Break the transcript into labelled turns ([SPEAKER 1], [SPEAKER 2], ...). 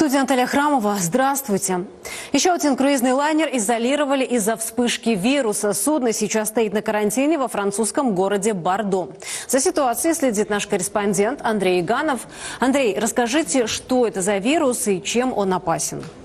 [SPEAKER 1] Студия Наталья Храмова. Здравствуйте. Еще один круизный лайнер изолировали из-за вспышки вируса. Судно сейчас стоит на карантине во французском городе Бордо. За ситуацией следит наш корреспондент Андрей Иганов. Андрей, расскажите, что это за вирус и чем он опасен?